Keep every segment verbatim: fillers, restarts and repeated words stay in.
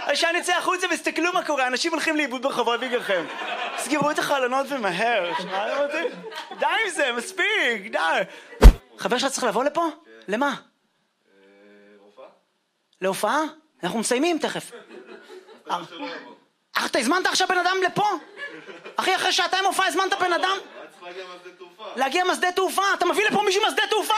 שאני אצא החוצה וסתכלו מה קורה, אנשים הולכים לאיבוד ברחובות בגללכם. סגרו את החלונות ומהר. די עם זה, מספיק, די. חבר שלך צריך לבוא לפה? למה? להופעה? להופעה? אנחנו מסיימים תכף. אך, אתה הזמנת עכשיו בן אדם לפה? אחי, אחרי שעתיים הופעה הזמנת בן אדם? צריך להגיע מהשדה תעופה. להגיע מהשדה תעופה? אתה מביא לפה מישהו מהשדה תעופה?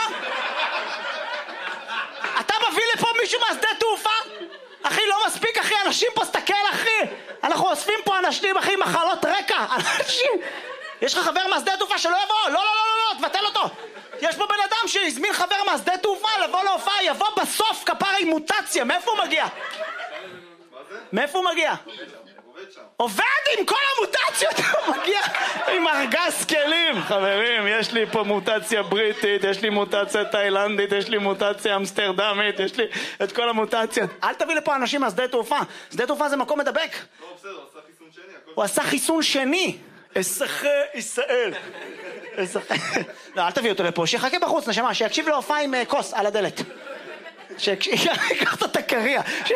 אתה מביא לפה מישהו מהשדה תעופה? אחי, לא מספיק, אחי, אנשים פה, סתכל, אחי. אנחנו אוספים פה אנשים, אחי, מחלות רקע. אנשים... יש לך חבר מהשדה תעופה שלא יבוא? לא, לא, לא, לא, לא, תבטל אותו. יש פה בן אדם שהזמין חבר מהשדה תעופה לבוא להופעה, יבוא בסוף כפרה עם מוטציה. מאיפה הוא מגיע? מאיפה הוא מגיע? עובד עם כל המוטציות, הוא מגיע עם ארגז כלים. חברים, יש לי פה מוטציה בריטית, יש לי מוטציה תאילנדית, יש לי מוטציה אמסטרדמית, יש לי את כל המוטציות. אל תביא לפה אנשים מהשדה תעופה. שדה תעופה זה מקום מדבק. לא, בסדר, הוא עשה חיסון שני. הוא עשה חיסון שני. אסחי ישראל. לא, אל תביא אותו לפה, שיחכה בחוץ, נשמה, שיקשיב להופעה עם כוס על הדלת. שיקח את הקריה.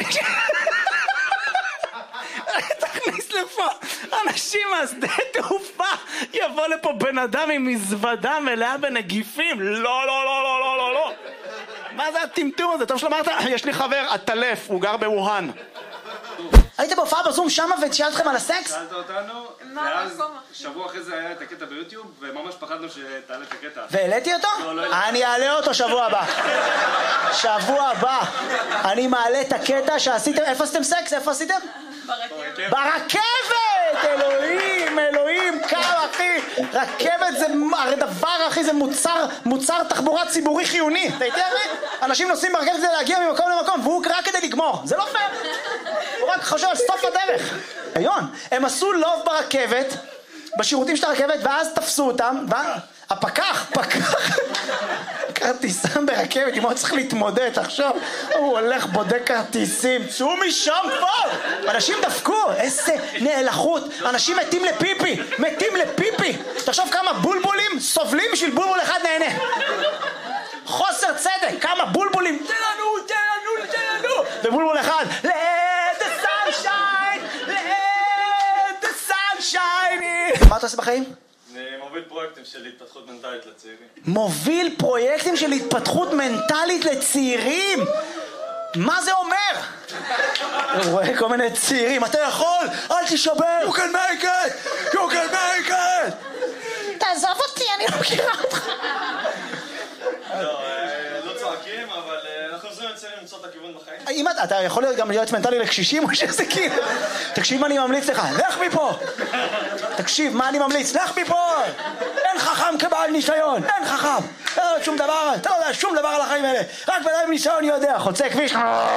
תכניס לפה אנשים מהשדה תעופה, יבוא לפה בן אדם עם מזוודה מלאה בנגיפים. לא, לא, לא, לא, לא, לא, לא. מה זה הטמטום הזה? טוב שלא אמרת, יש לי חבר עטלף, הוא גר בווהאן. היית בהופעה בזום שמה ושאלת אתכם על הסקס? שאלת אותנו, ואז שבוע אחרי זה היה את הקטע ביוטיוב, וממש פחדנו שתעלה את הקטע. והעליתי אותו? אני אעלה אותו שבוע הבא. שבוע הבא. אני מעלה את הקטע שעשיתם, איפה עשיתם סקס? איפה עשיתם? ברכבת. ברכבת! אלוהים, אלוהים, כמה אחי. רכבת זה דבר אחי, זה מוצר, מוצר תחבורה ציבורי חיוני. אתה יודע אחי? אנשים נוסעים ברכבת כדי להגיע ממקום למקום, והוא רק כדי לגמור. זה לא פייר. הוא רק חושב על סוף הדרך. היון, הם עשו לוב ברכבת, בשירותים של הרכבת, ואז תפסו אותם, והפקח, פקח, כרטיסם ברכבת, אם הוא צריך להתמודד, תחשוב, הוא הולך בודק כרטיסים, צאו משם כבר, אנשים דפקו, איזה נאלחות, אנשים מתים לפיפי, מתים לפיפי, תחשוב כמה בולבולים סובלים בשביל בולבול אחד נהנה. חוסר צדק, כמה בולבולים, תן לנו, תן לנו, תן לנו, ובולבול אחד, let the sunshine, let the sunshine. מה אתה עושה בחיים? אני מוביל פרויקטים של התפתחות מנטלית לצעירים. מוביל פרויקטים של התפתחות מנטלית לצעירים? מה זה אומר? הוא רואה כל מיני צעירים, אתה יכול, אל תשבר, you can make it, you can make it. תעזוב אותי, אני לא מכירה אותך. לא, לא צועקים, אבל אנחנו עוזרים לצעירים למצוא את הכיוון בחיים. אם אתה יכול להיות גם להיות מנטלי לקשישים או שזה כאילו? תקשיב מה אני ממליץ לך, לך מפה. תקשיב מה אני ממליץ, לך מפה. אין חכם כבעל ניסיון, אין חכם. אין שום דבר, אתה לא יודע שום דבר על החיים האלה. רק בן אדם ניסיון יודע, חוצה כביש.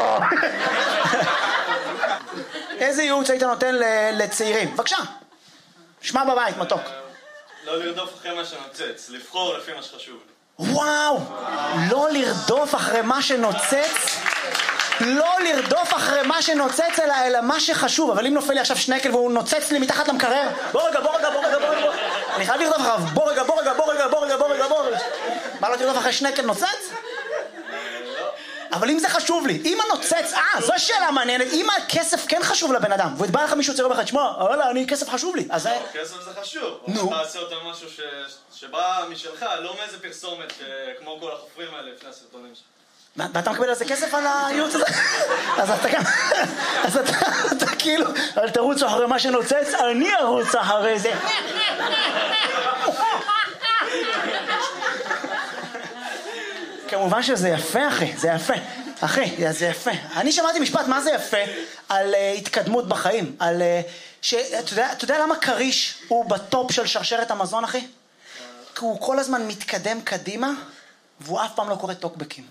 איזה ייעוץ היית נותן לצעירים? בבקשה. שמע בבית, מתוק. לא לרדוף אחרי מה שנוצץ, לבחור לפי מה שחשוב לי. וואו, לא לרדוף אחרי מה שנוצץ, לא לרדוף אחרי מה שנוצץ, אלא, אלא מה שחשוב. אבל אם נופל לי עכשיו שנקל והוא נוצץ לי מתחת למקרר, בוא רגע, בוא רגע, בוא רגע, בוא רגע, אני חייב לרדוף אחריו, בוא רגע, בוא רגע, בוא רגע, בוא רגע, בוא רגע, בוא רגע. מה, לא תרדוף אחרי שנקל נוצץ? אבל אם זה חשוב לי, אם הנוצץ, אה, זו שאלה מעניינת, אם הכסף כן חשוב לבן אדם, ובא לך מישהו צעיר בחד, שמע, וואלה, אני, כסף חשוב לי, אז... כסף זה חשוב, נו. תעשה אותם משהו שבא משלך, לא מאיזה פרסומת כמו כל החופרים האלה לפני הסרטונים שלך. ואתה מקבל על זה כסף על הייעוץ הזה? אז אתה גם... אז אתה כאילו, אל תרוץ אחרי מה שנוצץ, אני ארוץ אחרי זה. כמובן שזה יפה, אחי, זה יפה. אחי, זה יפה. אני שמעתי משפט, מה זה יפה? על uh, התקדמות בחיים. על... Uh, ש... אתה יודע, אתה יודע למה קריש הוא בטופ של שרשרת המזון, אחי? כי הוא כל הזמן מתקדם קדימה, והוא אף פעם לא קורא טוקבקים.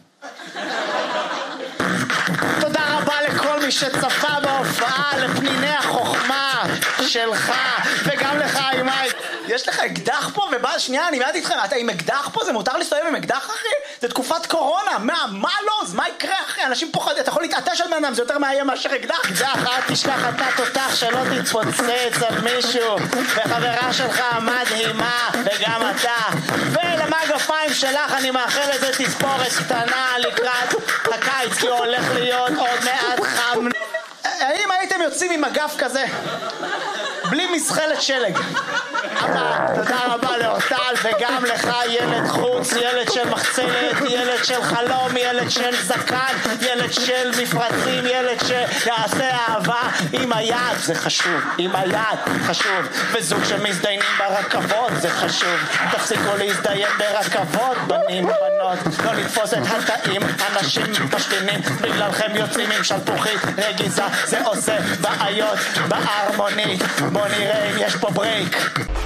תודה רבה לכל מי שצפה בהופעה, לפניני החוכמה שלך, וגם לך, אימי. יש לך אקדח פה, ובא, שנייה, אני מיד איתכם, אתה עם אקדח פה? זה מותר להסתובב עם אקדח, אחי? זה תקופת קורונה, מה, מה לא? מה יקרה, אחי? אנשים פוחדים, אתה יכול להתעטש על בנם, זה יותר מאיים מאשר אקדח. אקדח, אל תשכח אתה תותח שלא תתפוצץ על מישהו, וחברה שלך מדהימה, וגם אתה. ולמגפיים שלך אני מאחל לזה תספורת קטנה לקראת הקיץ, כי הולך להיות עוד מעט חם. האם היית הייתם יוצאים עם אגף כזה, בלי מזחלת שלג. אבל תודה רבה לאורטל, וגם לך ילד חוץ, ילד של מחצלת, ילד של חלום, ילד של זקן, ילד של מפרצים, ילד שיעשה אהבה עם היד, זה חשוב, עם היד חשוב, וזוג שמזדיינים ברכבות זה חשוב, תפסיקו להזדיין ברכבות בנים ובנות, לא לתפוס את התאים, אנשים משתינים, בגללכם יוצאים עם שלפוחית רגיזה, זה עושה בעיות בהרמונית, בוא נראה אם יש פה ברייק.